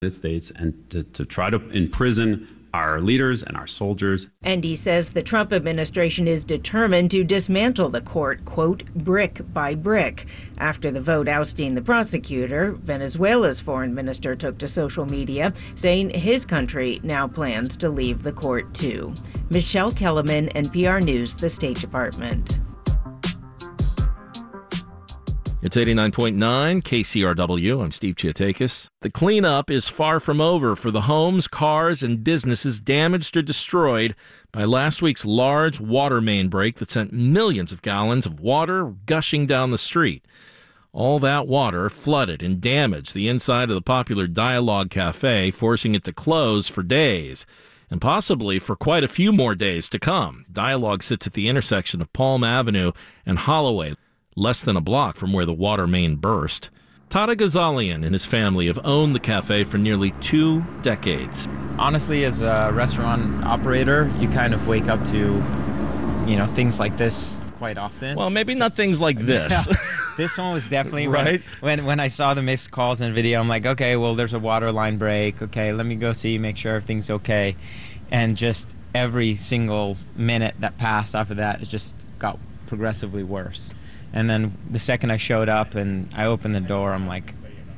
States and to try to imprison our leaders and our soldiers. And he says the Trump administration is determined to dismantle the court, quote, brick by brick. After the vote ousting the prosecutor, Venezuela's foreign minister took to social media, saying his country now plans to leave the court too. Michelle Kellerman, NPR News, the State Department. It's 89.9 KCRW. I'm Steve Chiatakis. The cleanup is far from over for the homes, cars, and businesses damaged or destroyed by last week's large water main break that sent millions of gallons of water gushing down the street. All that water flooded and damaged the inside of the popular Dialogue Cafe, forcing it to close for days, and possibly for quite a few more days to come. Dialogue sits at the intersection of Palm Avenue and Holloway, less than a block from where the water main burst. Tadej Ghazalian and his family have owned the cafe for nearly 2 decades. Honestly, as a restaurant operator, you kind of wake up to, things like this quite often. Well, maybe not things like this. Yeah, this one was definitely right. When I saw the missed calls and video, I'm like, okay, well, there's a water line break. Okay, let me go see, make sure everything's okay. And just every single minute that passed after that, it just got progressively worse. And then the second I showed up and I opened the door, I'm like,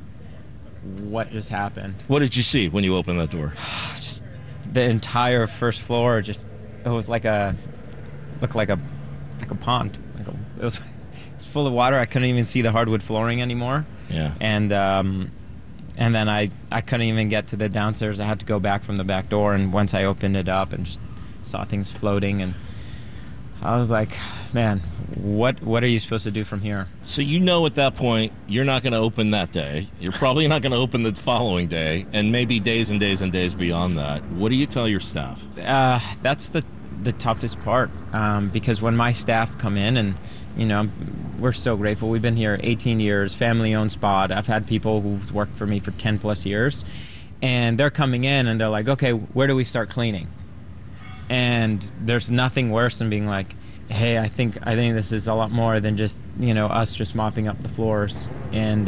what just happened? What did you see when you opened that door? Just the entire first floor, it was looked like a pond. It was full of water. I couldn't even see the hardwood flooring anymore. Yeah. And then I couldn't even get to the downstairs. I had to go back from the back door. And once I opened it up and just saw things floating, and I was like, man, what are you supposed to do from here? So at that point, you're not going to open that day. You're probably not going to open the following day, and maybe days and days and days beyond that. What do you tell your staff? That's the toughest part, because when my staff come in, and we're so grateful. We've been here 18 years, family-owned spot. I've had people who've worked for me for 10 plus years, and they're coming in and they're like, okay, where do we start cleaning? And there's nothing worse than being like, hey, I think this is a lot more than just us just mopping up the floors, and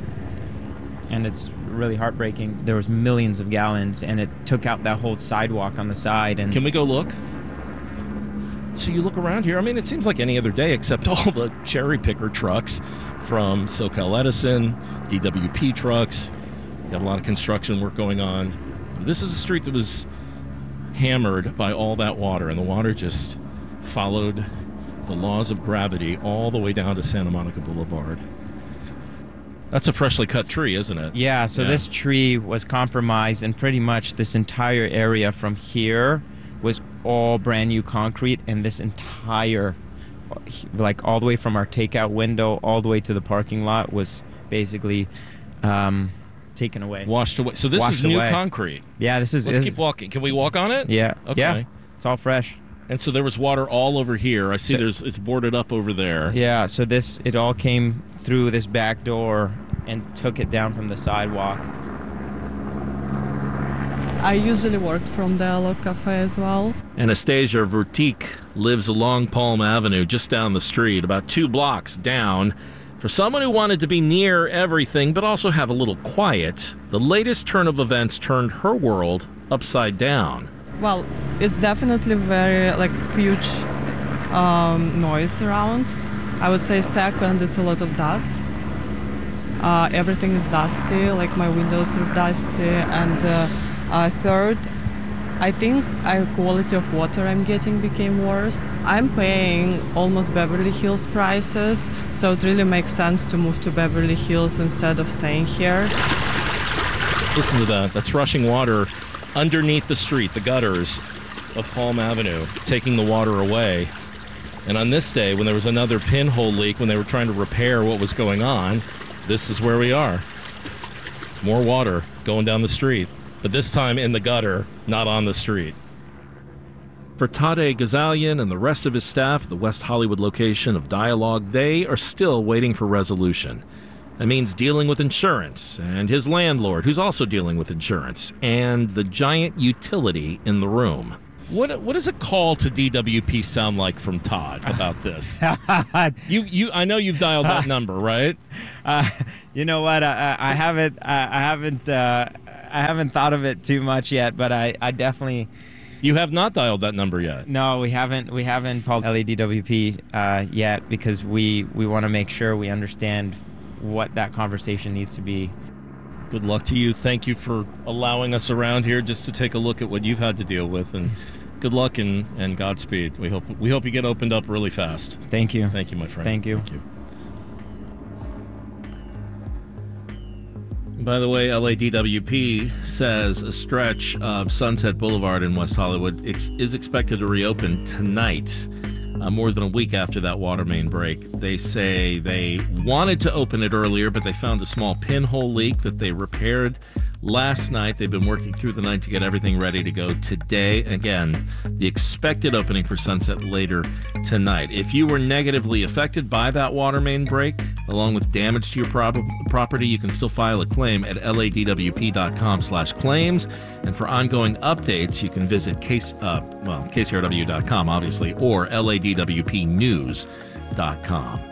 it's really heartbreaking. There was millions of gallons, and it took out that whole sidewalk on the side. And can we go look? So you look around here. I mean, it seems like any other day, except all the cherry picker trucks from SoCal Edison, DWP trucks. Got a lot of construction work going on. This is a street that was hammered by all that water, and the water just followed the laws of gravity all the way down to Santa Monica Boulevard. That's a freshly cut tree, isn't it? Yeah, so this tree was compromised, and pretty much this entire area from here was all brand new concrete, and this entire, like all the way from our takeout window all the way to the parking lot was basically taken away. Washed away. So this is new concrete. Yeah, this is... Let's keep walking. Can we walk on it? Yeah. Okay. Yeah, it's all fresh. And so there was water all over here. I see it's boarded up over there. Yeah, so it all came through this back door and took it down from the sidewalk. I usually worked from Dialogue Cafe as well. Anastasia Vertique lives along Palm Avenue, just down the street, about 2 blocks down. For someone who wanted to be near everything but also have a little quiet, the latest turn of events turned her world upside down. Well, it's definitely very huge noise around. I would say second, it's a lot of dust. Everything is dusty, like my windows is dusty. And third, I think quality of water I'm getting became worse. I'm paying almost Beverly Hills prices, so it really makes sense to move to Beverly Hills instead of staying here. Listen to that. That's rushing water underneath the street, the gutters of Palm Avenue, taking the water away. And on this day, when there was another pinhole leak, when they were trying to repair what was going on, this is where we are. More water going down the street, but this time in the gutter, not on the street. For Tadej Ghazalian and the rest of his staff at the West Hollywood location of Dialogue, they are still waiting for resolution. That means dealing with insurance, and his landlord, who's also dealing with insurance, and the giant utility in the room. What does a call to DWP sound like from Todd about this? I know you've dialed that number, right? You know what? I haven't I haven't thought of it too much yet, but I definitely... You have not dialed that number yet? No, we haven't. We haven't called LADWP yet because we want to make sure we understand what that conversation needs to be. Good luck to you. Thank you for allowing us around here just to take a look at what you've had to deal with, and good luck and Godspeed. We hope you get opened up really fast. Thank you. Thank you, my friend. Thank you. Thank you. By the way, LADWP says a stretch of Sunset Boulevard in West Hollywood is expected to reopen tonight, more than a week after that water main break. They say they wanted to open it earlier, but they found a small pinhole leak that they repaired last night. They've been working through the night to get everything ready to go today. Again, the expected opening for Sunset later tonight. If you were negatively affected by that water main break, along with damage to your property, you can still file a claim at ladwp.com/claims. And for ongoing updates, you can visit KCRW.com, obviously, or ladwpnews.com.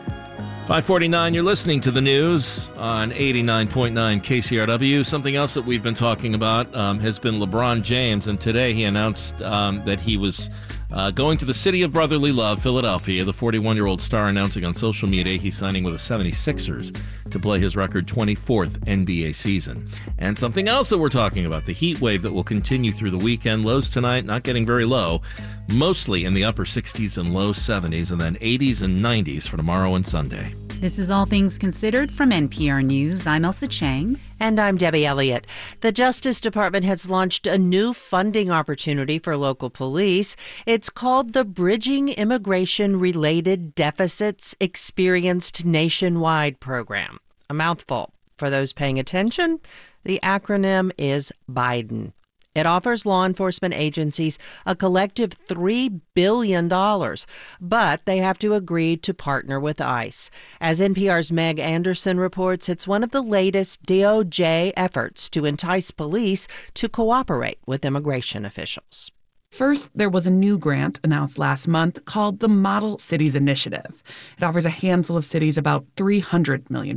549, you're listening to the news on 89.9 KCRW. Something else that we've been talking about has been LeBron James, and today he announced that he was going to the city of brotherly love, Philadelphia. The 41-year-old star announcing on social media he's signing with the 76ers to play his record 24th NBA season. And something else that we're talking about, the heat wave that will continue through the weekend. Lows tonight not getting very low, mostly in the upper 60s and low 70s, and then 80s and 90s for tomorrow and Sunday. This is All Things Considered from NPR News. I'm Elsa Chang. And I'm Debbie Elliott. The Justice Department has launched a new funding opportunity for local police. It's called the Bridging Immigration-Related Deficits Experienced Nationwide program. A mouthful. For those paying attention, the acronym is Biden. It offers law enforcement agencies a collective $3 billion, but they have to agree to partner with ICE. As NPR's Meg Anderson reports, it's one of the latest DOJ efforts to entice police to cooperate with immigration officials. First, there was a new grant announced last month called the Model Cities Initiative. It offers a handful of cities about $300 million.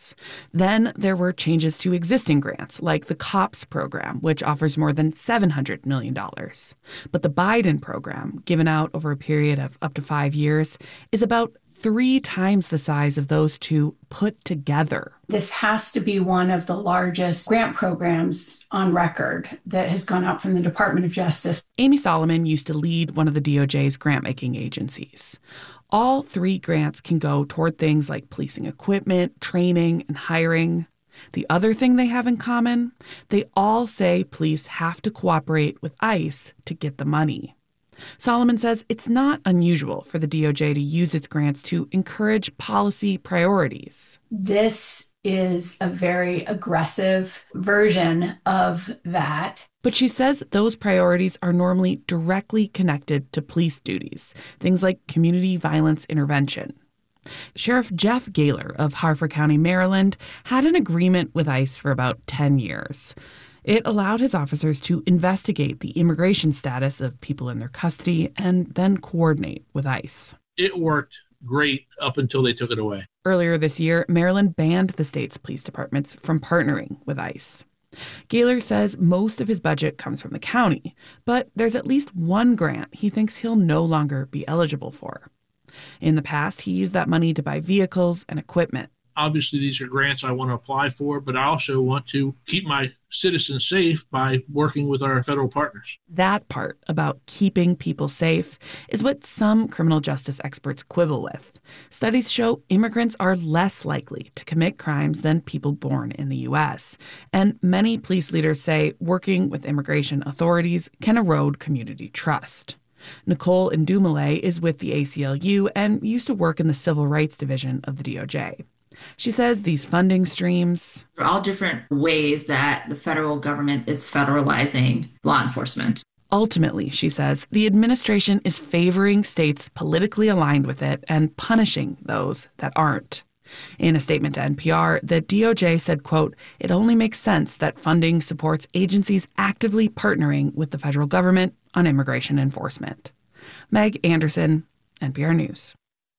Then there were changes to existing grants, like the COPS program, which offers more than $700 million. But the Biden program, given out over a period of up to 5 years, is about 3 times the size of those two put together. This has to be one of the largest grant programs on record that has gone out from the Department of Justice. Amy Solomon used to lead one of the DOJ's grant-making agencies. All 3 grants can go toward things like policing equipment, training, and hiring. The other thing they have in common, they all say police have to cooperate with ICE to get the money. Solomon says it's not unusual for the DOJ to use its grants to encourage policy priorities. This is a very aggressive version of that. But she says those priorities are normally directly connected to police duties, things like community violence intervention. Sheriff Jeff Gaylor of Harford County, Maryland, had an agreement with ICE for about 10 years. It allowed his officers to investigate the immigration status of people in their custody and then coordinate with ICE. It worked great up until they took it away. Earlier this year, Maryland banned the state's police departments from partnering with ICE. Gaylor says most of his budget comes from the county, but there's at least one grant he thinks he'll no longer be eligible for. In the past, he used that money to buy vehicles and equipment. Obviously, these are grants I want to apply for, but I also want to keep my citizens safe by working with our federal partners. That part about keeping people safe is what some criminal justice experts quibble with. Studies show immigrants are less likely to commit crimes than people born in the U.S. And many police leaders say working with immigration authorities can erode community trust. Nicole Ndumale is with the ACLU and used to work in the Civil Rights Division of the DOJ. She says these funding streams are all different ways that the federal government is federalizing law enforcement. Ultimately, she says, the administration is favoring states politically aligned with it and punishing those that aren't. In a statement to NPR, the DOJ said, quote, "It only makes sense that funding supports agencies actively partnering with the federal government on immigration enforcement." Meg Anderson, NPR News.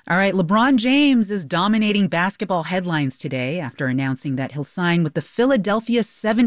All right, LeBron James is dominating basketball headlines today after announcing that he'll sign with the Philadelphia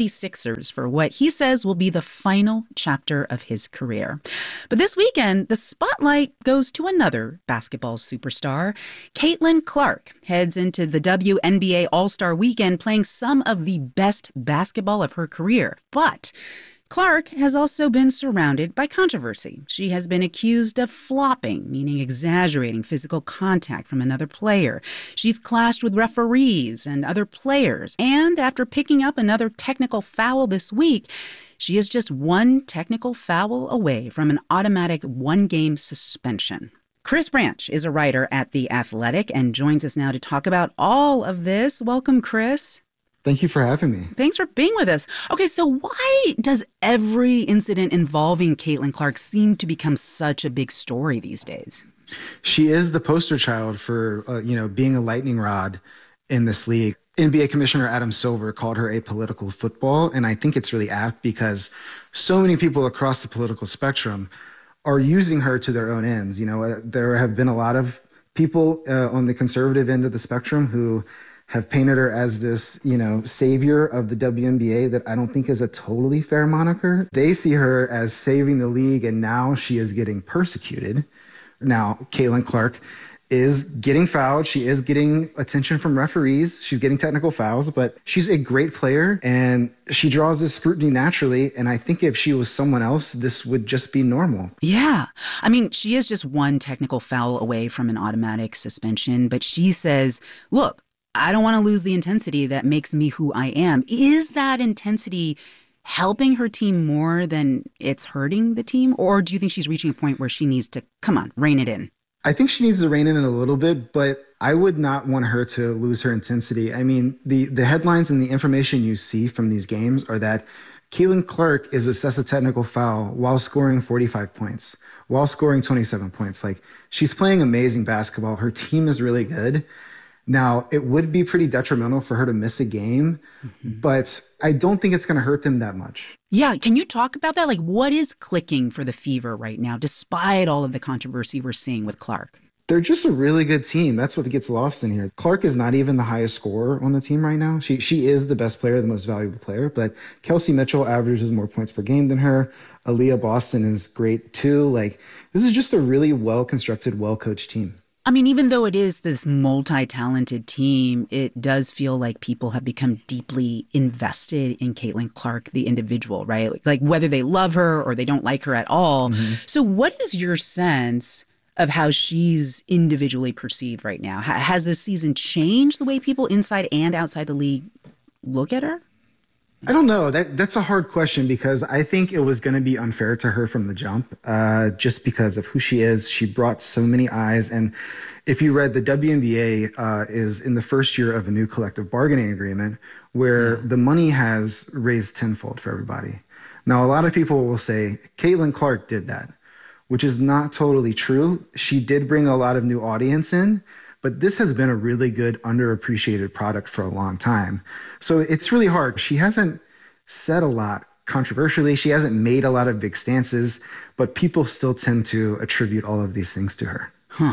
76ers for what he says will be the final chapter of his career. But this weekend, the spotlight goes to another basketball superstar. Caitlin Clark heads into the WNBA All-Star Weekend playing some of the best basketball of her career. But Clark has also been surrounded by controversy. She has been accused of flopping, meaning exaggerating physical contact from another player. She's clashed with referees and other players. And after picking up another technical foul this week, she is just one technical foul away from an automatic one-game suspension. Chris Branch is a writer at The Athletic and joins us now to talk about all of this. Welcome, Chris. Thank you for having me. Thanks for being with us. Okay, so why does every incident involving Caitlin Clark seem to become such a big story these days? She is the poster child for, being a lightning rod in this league. NBA Commissioner Adam Silver called her apolitical football, and I think it's really apt because so many people across the political spectrum are using her to their own ends. There have been a lot of people on the conservative end of the spectrum who have painted her as this, savior of the WNBA that I don't think is a totally fair moniker. They see her as saving the league, and now she is getting persecuted. Now, Caitlin Clark is getting fouled. She is getting attention from referees. She's getting technical fouls, but she's a great player, and she draws this scrutiny naturally. And I think if she was someone else, this would just be normal. Yeah. I mean, she is just one technical foul away from an automatic suspension, but she says, look, I don't want to lose the intensity that makes me who I am. Is that intensity helping her team more than it's hurting the team? Or do you think she's reaching a point where she needs to, rein it in? I think she needs to rein it in a little bit, but I would not want her to lose her intensity. I mean, the headlines and the information you see from these games are that Caitlin Clark is assessed a technical foul while scoring 45 points, while scoring 27 points. Like, she's playing amazing basketball. Her team is really good. Now, it would be pretty detrimental for her to miss a game, but I don't think it's going to hurt them that much. Yeah, can you talk about that? Like, what is clicking for the Fever right now, despite all of the controversy we're seeing with Clark? They're just a really good team. That's what gets lost in here. Clark is not even the highest scorer on the team right now. She is the best player, the most valuable player, but Kelsey Mitchell averages more points per game than her. Aaliyah Boston is great too. Like, this is just a really well-constructed, well-coached team. I mean, even though it is this multi-talented team, it does feel like people have become deeply invested in Caitlin Clark, the individual, right? Like whether they love her or they don't like her at all. Mm-hmm. So what is your sense of how she's individually perceived right now? Has this season changed the way people inside and outside the league look at her? I don't know. That's a hard question because I think it was going to be unfair to her from the jump, just because of who she is. She brought so many eyes. And if you read, the WNBA is in the first year of a new collective bargaining agreement where the money has raised tenfold for everybody. Now, a lot of people will say Caitlin Clark did that, which is not totally true. She did bring a lot of new audience in, but this has been a really good underappreciated product for a long time. So it's really hard. She hasn't said a lot controversially. She hasn't made a lot of big stances, but people still tend to attribute all of these things to her. Huh.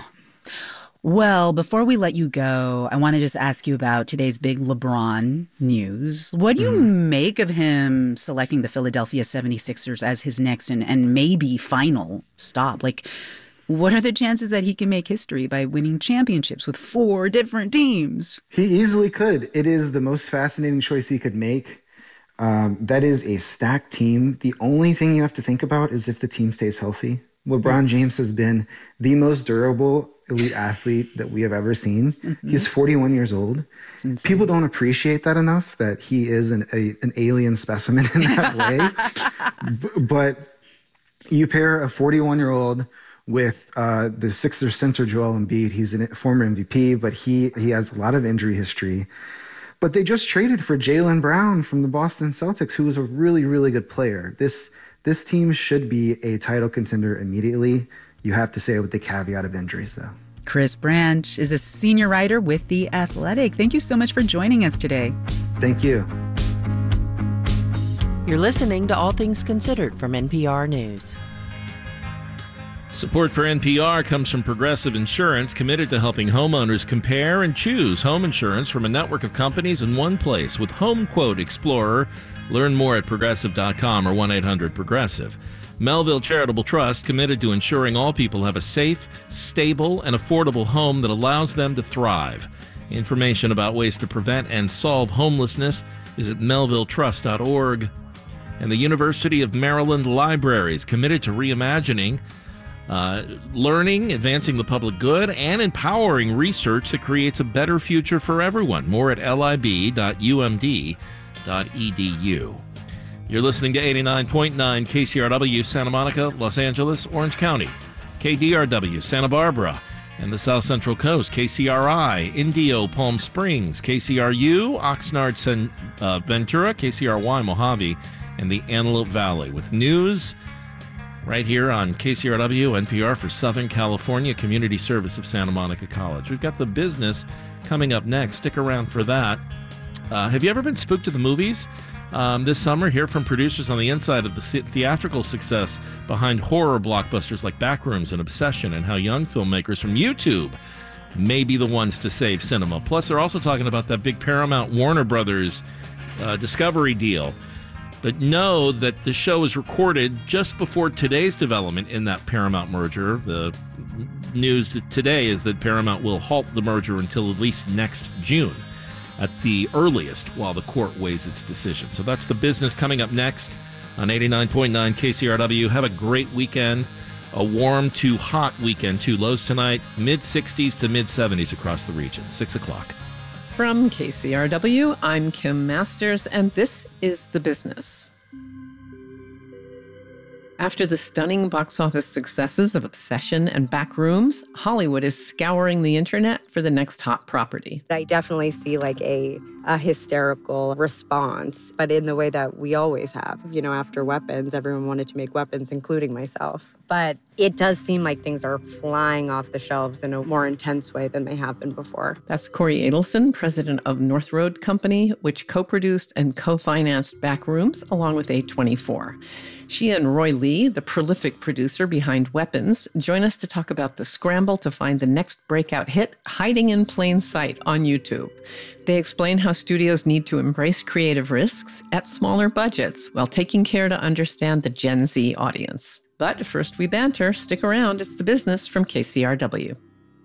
Well, before we let you go, I want to just ask you about today's big LeBron news. What do you make of him selecting the Philadelphia 76ers as his next and maybe final stop? Like, what are the chances that he can make history by winning championships with 4 different teams? He easily could. It is the most fascinating choice he could make. That is a stacked team. The only thing you have to think about is if the team stays healthy. LeBron James has been the most durable elite athlete that we have ever seen. Mm-hmm. He's 41 years old. People don't appreciate that enough, that he is an alien specimen in that way. But you pair a 41-year-old with the Sixers center Joel Embiid. He's a former MVP, but he has a lot of injury history. But they just traded for Jaylen Brown from the Boston Celtics, who was a really, really good player. This team should be a title contender immediately. You have to say it with the caveat of injuries, though. Chris Branch is a senior writer with The Athletic. Thank you so much for joining us today. Thank you. You're listening to All Things Considered from NPR News. Support for NPR comes from Progressive Insurance, committed to helping homeowners compare and choose home insurance from a network of companies in one place. With Home Quote Explorer, learn more at progressive.com or 1-800-PROGRESSIVE. Melville Charitable Trust, committed to ensuring all people have a safe, stable, and affordable home that allows them to thrive. Information about ways to prevent and solve homelessness is at melvilletrust.org. And the University of Maryland Libraries, committed to reimagining learning, advancing the public good, and empowering research that creates a better future for everyone. More at lib.umd.edu. You're listening to 89.9 KCRW, Santa Monica, Los Angeles, Orange County, KDRW, Santa Barbara, and the South Central Coast, KCRI, Indio, Palm Springs, KCRU, Oxnard, Ventura, KCRY, Mojave, and the Antelope Valley, with news right here on KCRW, NPR for Southern California Community Service of Santa Monica College. We've got the business coming up next. Stick around for that. Have you ever been spooked at the movies? This summer, hear from producers on the inside of the theatrical success behind horror blockbusters like Backrooms and Obsession, and how young filmmakers from YouTube may be the ones to save cinema. Plus, they're also talking about that big Paramount Warner Brothers Discovery deal. But know that the show is recorded just before today's development in that Paramount merger. The news today is that Paramount will halt the merger until at least next June at the earliest, while the court weighs its decision. So that's the business coming up next on 89.9 KCRW. Have a great weekend. A warm to hot weekend, too. Lows tonight, mid-60s to mid-70s across the region. 6 o'clock. From KCRW, I'm Kim Masters, and this is The Business. After the stunning box office successes of Obsession and Backrooms, Hollywood is scouring the internet for the next hot property. I definitely see like a hysterical response, but in the way that we always have. You know, after Weapons, everyone wanted to make weapons, including myself. But it does seem like things are flying off the shelves in a more intense way than they have been before. That's Corey Adelson, president of North Road Company, which co-produced and co-financed Backrooms along with A24. She and Roy Lee, the prolific producer behind Weapons, join us to talk about the scramble to find the next breakout hit hiding in plain sight on YouTube. They explain how studios need to embrace creative risks at smaller budgets while taking care to understand the Gen Z audience. But first we banter. Stick around. It's The Business from KCRW.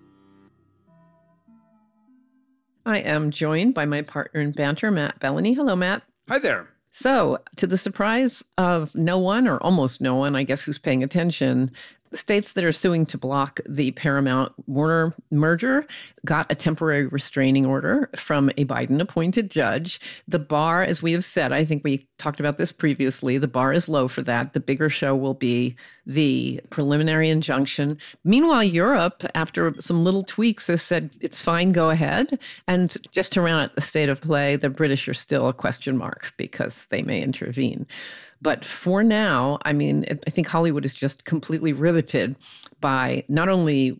I am joined by my partner in banter, Matt Bellany. Hello, Matt. Hi there. So, to the surprise of no one, or almost no one, I guess, who's paying attention, the states that are suing to block the Paramount-Warner merger got a temporary restraining order from a Biden-appointed judge. The bar, as we have said, I think we talked about this previously, the bar is low for that. The bigger show will be the preliminary injunction. Meanwhile, Europe, after some little tweaks, has said it's fine, go ahead. And just to round out the state of play, the British are still a question mark because they may intervene. But for now, I mean, I think Hollywood is just completely riveted by not only,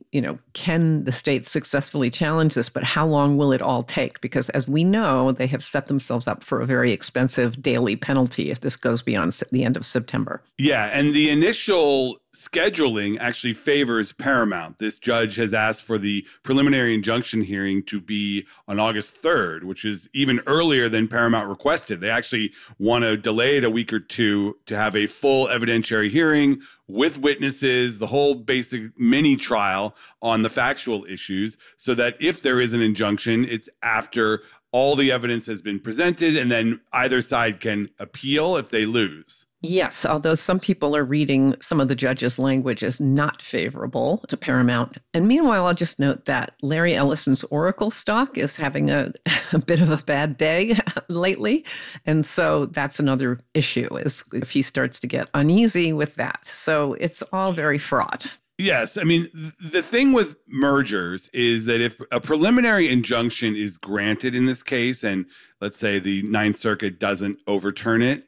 can the states successfully challenge this, but how long will it all take? Because as we know, they have set themselves up for a very expensive daily penalty if this goes beyond the end of September. Yeah, and the initial scheduling actually favors Paramount. This judge has asked for the preliminary injunction hearing to be on August 3rd, which is even earlier than Paramount requested. They actually want to delay it a week or two to have a full evidentiary hearing with witnesses, the whole basic mini trial on the factual issues, so that if there is an injunction, it's after all the evidence has been presented, and then either side can appeal if they lose. Yes, although some people are reading some of the judge's language as not favorable to Paramount. And meanwhile, I'll just note that Larry Ellison's Oracle stock is having a bit of a bad day lately. And so that's another issue, is if he starts to get uneasy with that. So it's all very fraught. Yes. I mean, the thing with mergers is that if a preliminary injunction is granted in this case, and let's say the Ninth Circuit doesn't overturn it,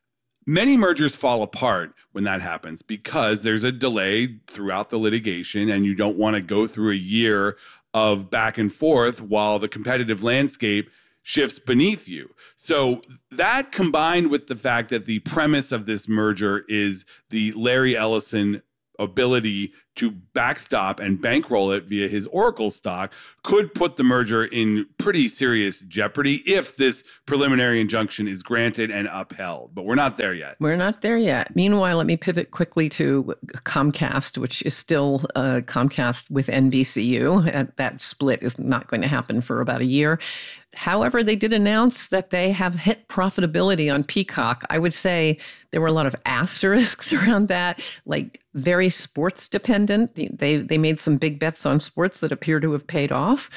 many mergers fall apart when that happens because there's a delay throughout the litigation, and you don't want to go through a year of back and forth while the competitive landscape shifts beneath you. So that, combined with the fact that the premise of this merger is the Larry Ellison ability to backstop and bankroll it via his Oracle stock could put the merger in pretty serious jeopardy if this preliminary injunction is granted and upheld. But we're not there yet. We're not there yet. Meanwhile, let me pivot quickly to Comcast, which is still Comcast with NBCU. That split is not going to happen for about a year. However, they did announce that they have hit profitability on Peacock. I would say there were a lot of asterisks around that, like very sports dependent. They made some big bets on sports that appear to have paid off.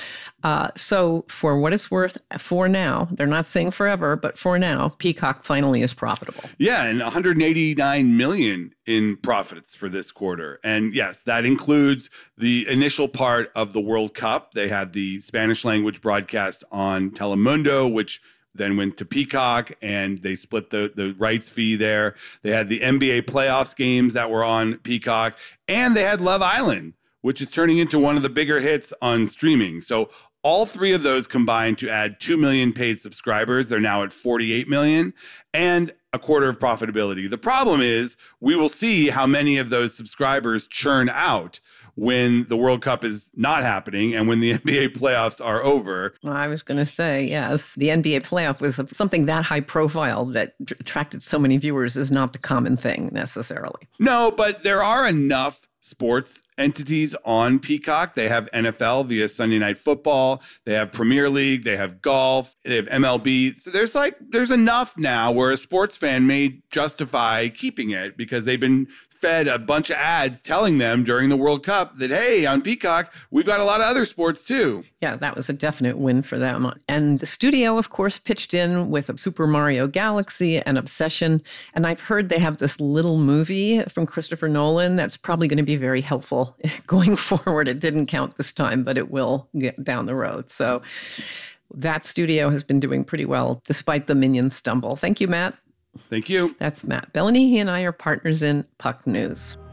So for what it's worth, for now, they're not saying forever, but for now, Peacock finally is profitable. Yeah, and 189 million in profits for this quarter. And yes, that includes the initial part of the World Cup. They had the Spanish language broadcast on Telemundo, which then went to Peacock, and they split the rights fee there. They had the NBA playoffs games that were on Peacock, and they had Love Island, which is turning into one of the bigger hits on streaming. So all three of those combined to add 2 million paid subscribers. They're now at 48 million and a quarter of profitability. The problem is we will see how many of those subscribers churn out when the World Cup is not happening and when the NBA playoffs are over. Well, I was going to say, yes, the NBA playoff was something that high profile that attracted so many viewers is not the common thing necessarily. No, but there are enough sports entities on Peacock. They have NFL via Sunday Night Football. They have Premier League. They have golf. They have MLB. So there's enough now where a sports fan may justify keeping it because they've been fed a bunch of ads telling them during the World Cup that, hey, on Peacock, we've got a lot of other sports too. Yeah, that was a definite win for them. And the studio, of course, pitched in with Super Mario Galaxy and Obsession. And I've heard they have this little movie from Christopher Nolan that's probably going to be very helpful going forward. It didn't count this time, but it will get down the road. So that studio has been doing pretty well despite the Minions stumble. Thank you, Matt. Thank you. That's Matt Bellany. He and I are partners in Puck News.